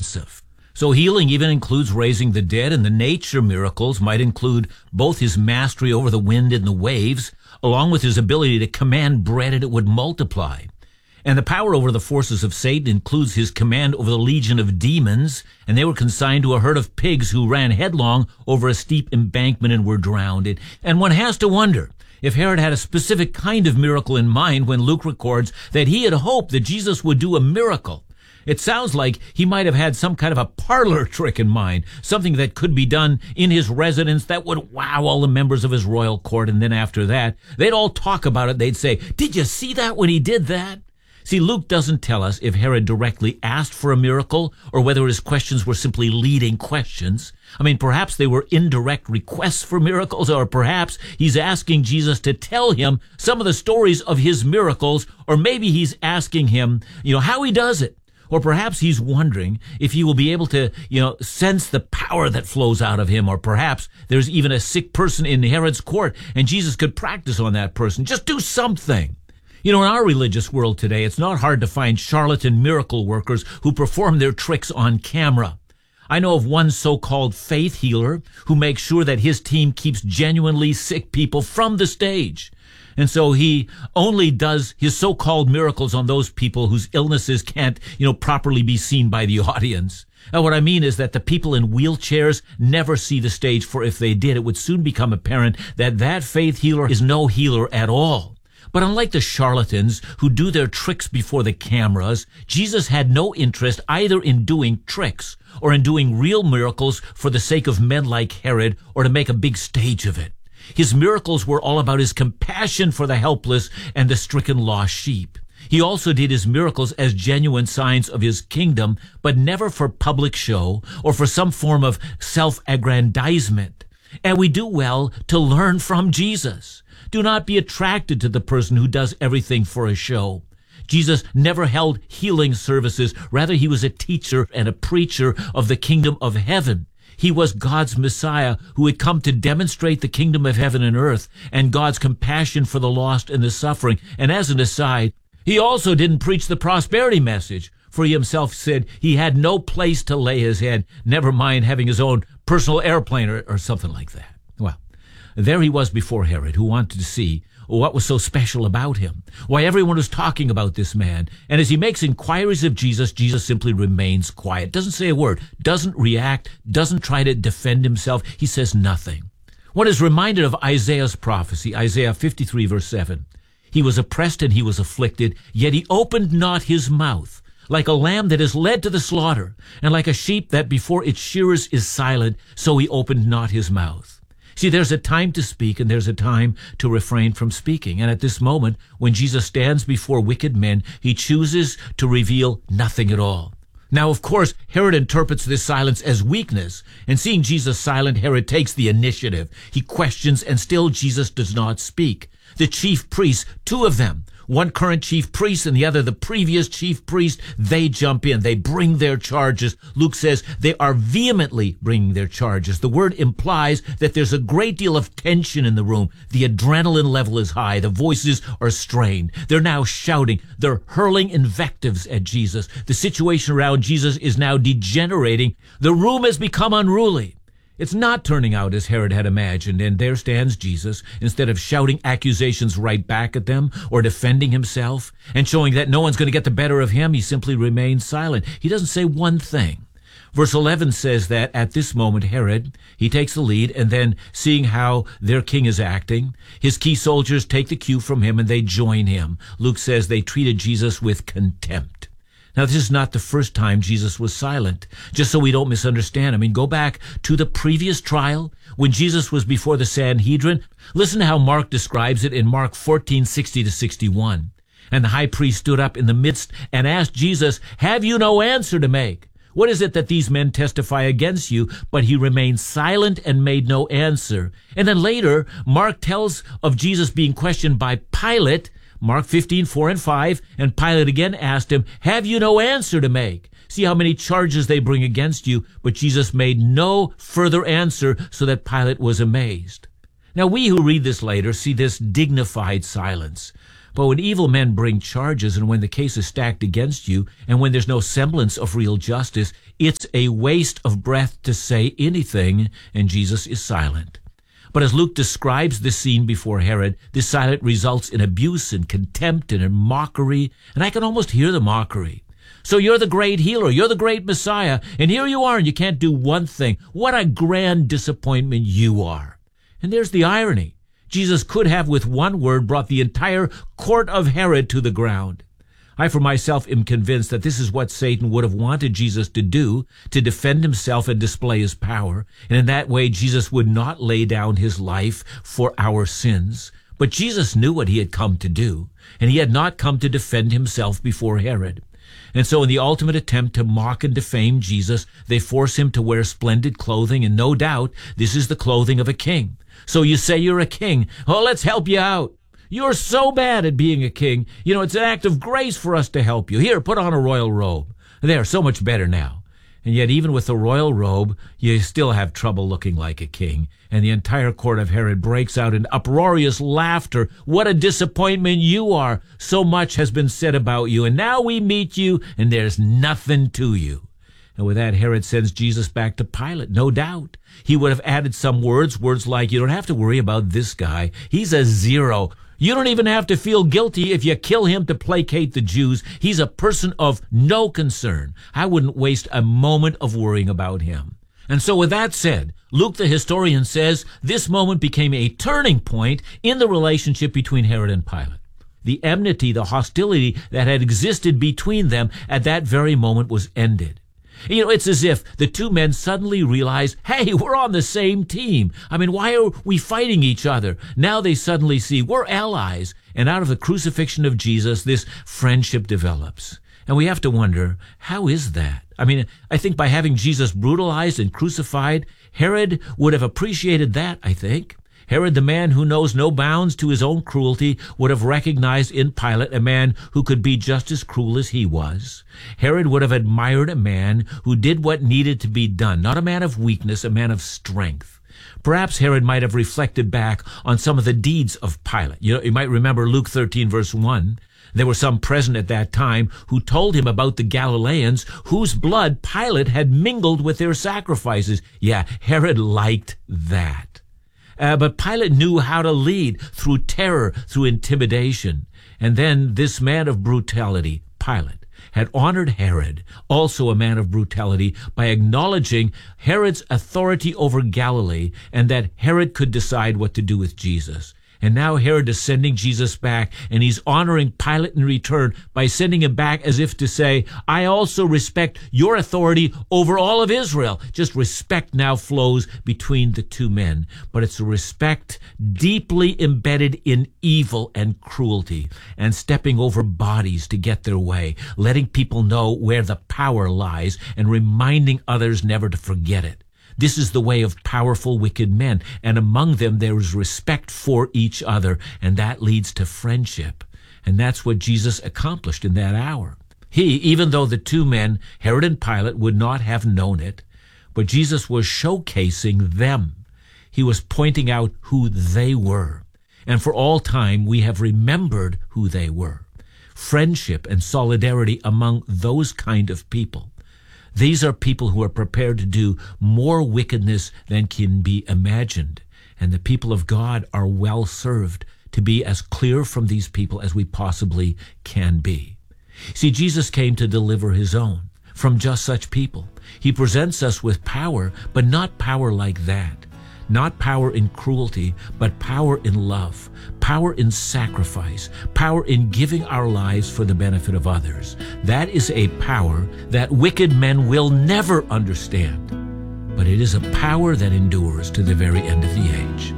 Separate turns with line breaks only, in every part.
extensive. So healing even includes raising the dead, and the nature miracles might include both his mastery over the wind and the waves, along with his ability to command bread and it would multiply. And the power over the forces of Satan includes his command over the legion of demons, and they were consigned to a herd of pigs who ran headlong over a steep embankment and were drowned. And one has to wonder if Herod had a specific kind of miracle in mind when Luke records that he had hoped that Jesus would do a miracle. It sounds like he might have had some kind of a parlor trick in mind, something that could be done in his residence that would wow all the members of his royal court, and then after that, they'd all talk about it. They'd say, "Did you see that when he did that?" See, Luke doesn't tell us if Herod directly asked for a miracle or whether his questions were simply leading questions. I mean, perhaps they were indirect requests for miracles, or perhaps he's asking Jesus to tell him some of the stories of his miracles, or maybe he's asking him, how he does it. Or perhaps he's wondering if he will be able to, sense the power that flows out of him. Or perhaps there's even a sick person in Herod's court and Jesus could practice on that person. Just do something. In our religious world today, it's not hard to find charlatan miracle workers who perform their tricks on camera. I know of one so-called faith healer who makes sure that his team keeps genuinely sick people from the stage. And so he only does his so-called miracles on those people whose illnesses can't, properly be seen by the audience. Now, what I mean is that the people in wheelchairs never see the stage, for if they did, it would soon become apparent that that faith healer is no healer at all. But unlike the charlatans who do their tricks before the cameras, Jesus had no interest either in doing tricks or in doing real miracles for the sake of men like Herod or to make a big stage of it. His miracles were all about his compassion for the helpless and the stricken lost sheep. He also did his miracles as genuine signs of his kingdom, but never for public show or for some form of self-aggrandizement. And we do well to learn from Jesus. Do not be attracted to the person who does everything for a show. Jesus never held healing services. Rather, he was a teacher and a preacher of the kingdom of heaven. He was God's Messiah who had come to demonstrate the kingdom of heaven and earth and God's compassion for the lost and the suffering. And as an aside, he also didn't preach the prosperity message, for he himself said he had no place to lay his head, never mind having his own personal airplane or something like that. Well, there he was before Herod, who wanted to see what was so special about him, why everyone was talking about this man. And as he makes inquiries of Jesus, Jesus simply remains quiet, doesn't say a word, doesn't react, doesn't try to defend himself. He says nothing. One is reminded of Isaiah's prophecy, Isaiah 53, verse 7. He was oppressed and he was afflicted, yet he opened not his mouth. Like a lamb that is led to the slaughter, and like a sheep that before its shearers is silent, so he opened not his mouth. See, there's a time to speak and there's a time to refrain from speaking. And at this moment, when Jesus stands before wicked men, he chooses to reveal nothing at all. Now, of course, Herod interprets this silence as weakness, and seeing Jesus silent, Herod takes the initiative. He questions, and still Jesus does not speak. The chief priests, two of them, one current chief priest and the other the previous chief priest, they jump in. They bring their charges. Luke says they are vehemently bringing their charges. The word implies that there's a great deal of tension in the room. The adrenaline level is high. The voices are strained. They're now shouting. They're hurling invectives at Jesus. The situation around Jesus is now degenerating. The room has become unruly. It's not turning out as Herod had imagined, and there stands Jesus, instead of shouting accusations right back at them or defending himself and showing that no one's going to get the better of him. He simply remains silent. He doesn't say one thing. Verse 11 says that at this moment, Herod, he takes the lead, and then seeing how their king is acting, his key soldiers take the cue from him and they join him. Luke says they treated Jesus with contempt. Now, this is not the first time Jesus was silent, just so we don't misunderstand. I mean, go back to the previous trial when Jesus was before the Sanhedrin. Listen to how Mark describes it in Mark 14:60-61. And the high priest stood up in the midst and asked Jesus, "Have you no answer to make? What is it that these men testify against you?" But he remained silent and made no answer. And then later, Mark tells of Jesus being questioned by Pilate, Mark 15:4-5, and Pilate again asked him, "Have you no answer to make?" See how many charges they bring against you, but Jesus made no further answer, so that Pilate was amazed. Now we who read this later see this dignified silence. But when evil men bring charges, and when the case is stacked against you, and when there's no semblance of real justice, it's a waste of breath to say anything, and Jesus is silent. But as Luke describes the scene before Herod, this silence results in abuse and contempt and in mockery, and I can almost hear the mockery. So you're the great healer, you're the great Messiah, and here you are, and you can't do one thing. What a grand disappointment you are. And there's the irony. Jesus could have, with one word, brought the entire court of Herod to the ground. I, for myself, am convinced that this is what Satan would have wanted Jesus to do, to defend himself and display his power. And in that way, Jesus would not lay down his life for our sins. But Jesus knew what he had come to do, and he had not come to defend himself before Herod. And so in the ultimate attempt to mock and defame Jesus, they force him to wear splendid clothing, and no doubt this is the clothing of a king. So you say you're a king. Oh, let's help you out. You're so bad at being a king. You know, it's an act of grace for us to help you. Here, put on a royal robe. There, so much better now. And yet even with the royal robe, you still have trouble looking like a king. And the entire court of Herod breaks out in uproarious laughter. What a disappointment you are. So much has been said about you. And now we meet you, and there's nothing to you. And with that, Herod sends Jesus back to Pilate, no doubt. He would have added some words like, you don't have to worry about this guy. He's a zero. You don't even have to feel guilty if you kill him to placate the Jews. He's a person of no concern. I wouldn't waste a moment of worrying about him. And so with that said, Luke the historian says this moment became a turning point in the relationship between Herod and Pilate. The enmity, the hostility that had existed between them at that very moment was ended. You know, it's as if the two men suddenly realized, hey, we're on the same team. I mean, why are we fighting each other? Now they suddenly see we're allies. And out of the crucifixion of Jesus, this friendship develops. And we have to wonder, how is that? I mean, I think by having Jesus brutalized and crucified, Herod would have appreciated that, I think. Herod, the man who knows no bounds to his own cruelty, would have recognized in Pilate a man who could be just as cruel as he was. Herod would have admired a man who did what needed to be done, not a man of weakness, a man of strength. Perhaps Herod might have reflected back on some of the deeds of Pilate. You might remember Luke 13, verse 1. There were some present at that time who told him about the Galileans whose blood Pilate had mingled with their sacrifices. Yeah, Herod liked that. But Pilate knew how to lead through terror, through intimidation. And then this man of brutality, Pilate, had honored Herod, also a man of brutality, by acknowledging Herod's authority over Galilee and that Herod could decide what to do with Jesus. And now Herod is sending Jesus back, and he's honoring Pilate in return by sending him back as if to say, I also respect your authority over all of Israel. Just respect now flows between the two men. But it's a respect deeply embedded in evil and cruelty, and stepping over bodies to get their way, letting people know where the power lies, and reminding others never to forget it. This is the way of powerful, wicked men, and among them there is respect for each other, and that leads to friendship. And that's what Jesus accomplished in that hour. He, even though the two men, Herod and Pilate, would not have known it, but Jesus was showcasing them. He was pointing out who they were. And for all time, we have remembered who they were. Friendship and solidarity among those kind of people. These are people who are prepared to do more wickedness than can be imagined. And the people of God are well served to be as clear from these people as we possibly can be. See, Jesus came to deliver his own from just such people. He presents us with power, but not power like that. Not power in cruelty, but power in love, power in sacrifice, power in giving our lives for the benefit of others. That is a power that wicked men will never understand, but it is a power that endures to the very end of the age.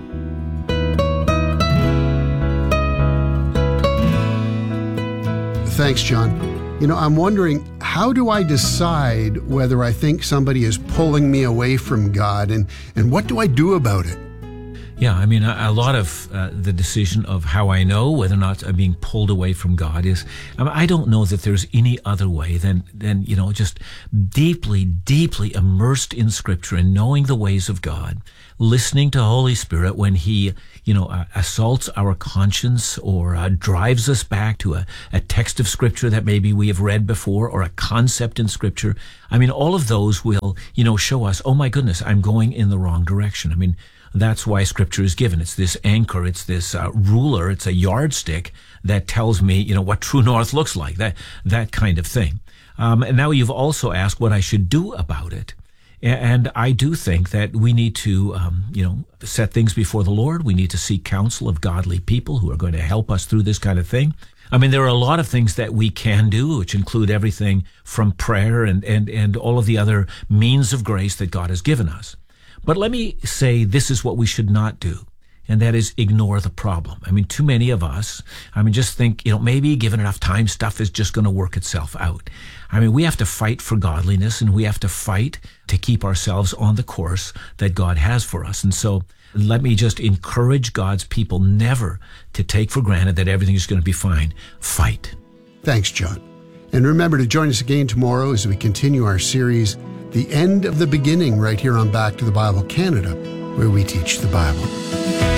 Thanks, John. You know, I'm wondering, how do I decide whether I think somebody is pulling me away from God, and what do I do about it?
Yeah, I mean, a lot of the decision of how I know whether or not I'm being pulled away from God is, I don't know that there's any other way than just deeply, deeply immersed in Scripture and knowing the ways of God, listening to Holy Spirit when He, assaults our conscience or drives us back to a text of Scripture that maybe we have read before or a concept in Scripture. I mean, all of those will, show us, oh my goodness, I'm going in the wrong direction. I mean, that's why Scripture is given. It's this anchor, it's this ruler, it's a yardstick that tells me, what true north looks like, that kind of thing. And now you've also asked what I should do about it. And I do think that we need to, set things before the Lord. We need to seek counsel of godly people who are going to help us through this kind of thing. I mean, there are a lot of things that we can do, which include everything from prayer and all of the other means of grace that God has given us. But let me say this is what we should not do, and that is ignore the problem. I mean, too many of us, just think, maybe given enough time, stuff is just going to work itself out. I mean, we have to fight for godliness, and we have to fight to keep ourselves on the course that God has for us. And so let me just encourage God's people never to take for granted that everything is going to be fine. Fight.
Thanks, John. And remember to join us again tomorrow as we continue our series, The End of the Beginning, right here on Back to the Bible Canada, where we teach the Bible.